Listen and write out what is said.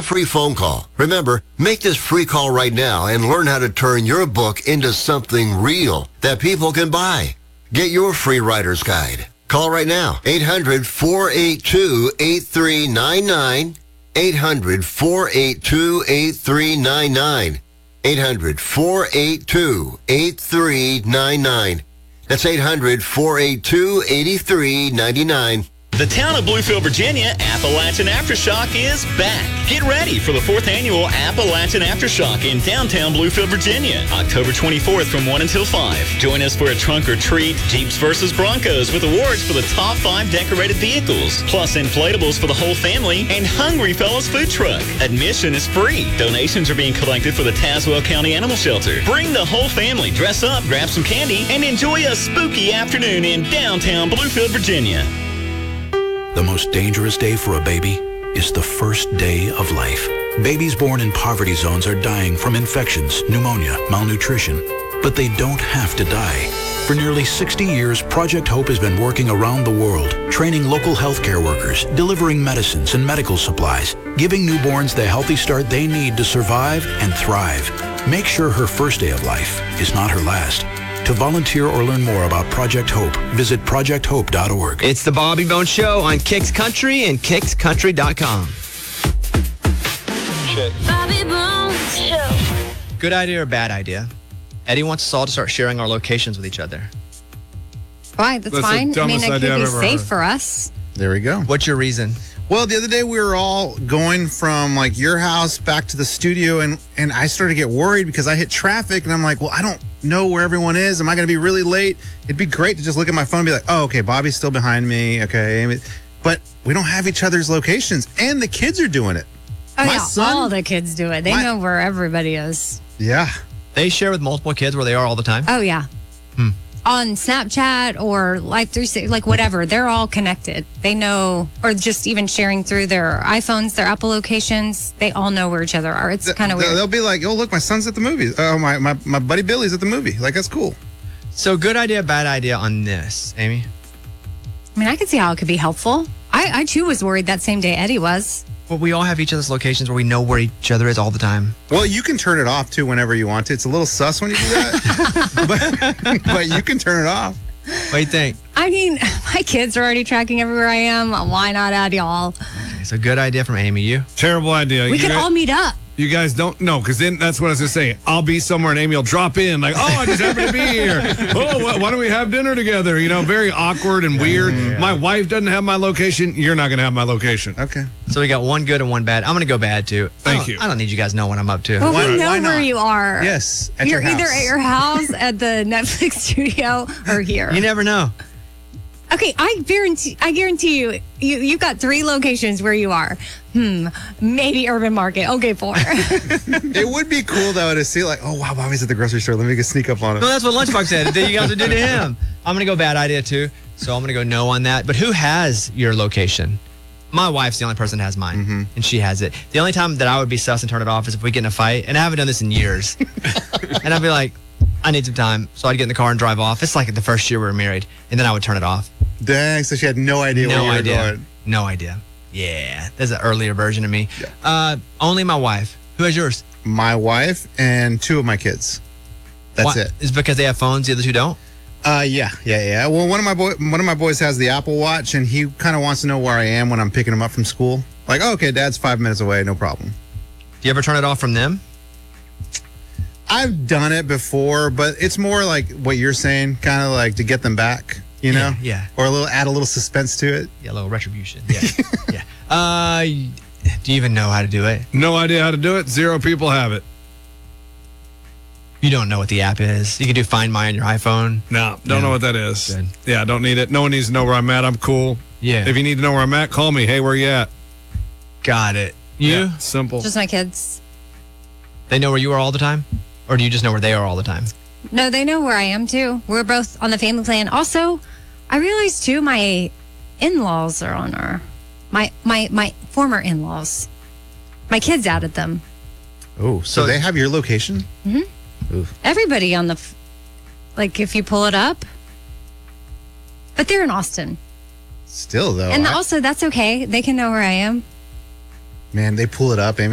free phone call. Remember, make this free call right now and learn how to turn your book into something real that people can buy. Get your free writer's guide. Call right now. 800-482-8399. 800-482-8399. 800-482-8399. That's 800-482-8399. The town of Bluefield, Virginia, Appalachian Aftershock is back. Get ready for the 4th annual Appalachian Aftershock in downtown Bluefield, Virginia, October 24th from 1 until 5. Join us for a trunk or treat, Jeeps versus Broncos with awards for the top 5 decorated vehicles, plus inflatables for the whole family, and Hungry Fellows food truck. Admission is free. Donations are being collected for the Tazewell County Animal Shelter. Bring the whole family, dress up, grab some candy, and enjoy a spooky afternoon in downtown Bluefield, Virginia. The most dangerous day for a baby is the first day of life. Babies born in poverty zones are dying from infections, pneumonia, malnutrition, but they don't have to die. For nearly 60 years, Project Hope has been working around the world, training local healthcare workers, delivering medicines and medical supplies, giving newborns the healthy start they need to survive and thrive. Make sure her first day of life is not her last. To volunteer or learn more about Project Hope, visit projecthope.org. It's the Bobby Bones Show on Kicks Country and kickscountry.com. Bobby Bones Show. Good idea or bad idea? Eddie wants us all to start sharing our locations with each other. Fine, that's fine. The I mean, dumbest it idea could I've be ever safe heard. for us. There we go. What's your reason? Well, the other day we were all going from like your house back to the studio, and I started to get worried because I hit traffic, and I'm like, well, I don't know where everyone is. Am I going to be really late? It'd be great to just look at my phone and be like, oh, okay, Bobby's still behind me. Okay. But we don't have each other's locations, and the kids are doing it. Oh, My yeah, son- all the kids do it. They know where everybody is. Yeah. They share with multiple kids where they are all the time? Oh, yeah. On Snapchat or Life 360, like whatever, they're all connected. They know, or just even sharing through their iPhones, their Apple locations, they all know where each other are. It's kind of weird. They'll be like, oh, look, my son's at the movies. Oh, my buddy Billy's at the movie. Like, that's cool. So good idea, bad idea on this, Amy? I mean, I could see how it could be helpful. I too was worried that same day Eddie was. Well, we all have each other's locations where we know where each other is all the time. Well, you can turn it off, too, whenever you want to. It's a little sus when you do that. but you can turn it off. What do you think? I mean, my kids are already tracking everywhere I am. Why not add y'all? Okay, so good idea from Amy. You? Terrible idea. We could all meet up. You guys don't know, because then that's what I was going to say. I'll be somewhere and Amy will drop in like, oh, I just happen to be here. Oh, why don't we have dinner together? You know, very awkward and weird. Yeah. My wife doesn't have my location. You're not going to have my location. Okay. So we got one good and one bad. I'm going to go bad, too. Thank you. I don't need you guys to know what I'm up to. Well, we know where you are. Yes, at You're your house. either at your house, at the Netflix studio, or here. You never know. Okay, I guarantee you've got 3 locations where you are. Maybe Urban Market. Okay, 4. It would be cool, though, to see, like, oh, wow, Bobby's at the grocery store. Let me get sneak up on him. No, that's what Lunchbox said. That you guys would do to him. I'm going to go bad idea, too. So I'm going to go no on that. But who has your location? My wife's the only person that has mine, and she has it. The only time that I would be sus and turn it off is if we get in a fight, and I haven't done this in years. And I'd be like, I need some time. So I'd get in the car and drive off. It's like the first year we were married, and then I would turn it off. Dang, so she had no idea where you were going. No idea. Yeah, there's an earlier version of me. Yeah. Only my wife. Who has yours? My wife and 2 of my kids. That's it. Is it because they have phones, the other 2 don't? Yeah. Well, one of my boys has the Apple Watch, and he kind of wants to know where I am when I'm picking him up from school. Like, oh, okay, Dad's 5 minutes away, no problem. Do you ever turn it off from them? I've done it before, but it's more like what you're saying, kind of like to get them back, you know? Yeah. Or add a little suspense to it. Yeah, a little retribution. Yeah. Yeah. Do you even know how to do it? No idea how to do it. 0 people have it. You don't know what the app is. You can do Find My on your iPhone. No, don't know what that is. Good. Yeah, don't need it. No one needs to know where I'm at. I'm cool. Yeah. If you need to know where I'm at, call me. Hey, where you at? Got it. You? Yeah, simple. Just my kids. They know where you are all the time? Or do you just know where they are all the time? No, they know where I am, too. We're both on the family plan. Also, I realized, too, my in-laws are on my former in-laws. My kids added them. Oh, so they have your location? Mm-hmm. Everybody on the, if you pull it up. But they're in Austin. Still, though. And also, that's okay. They can know where I am. Man, they pull it up, Amy.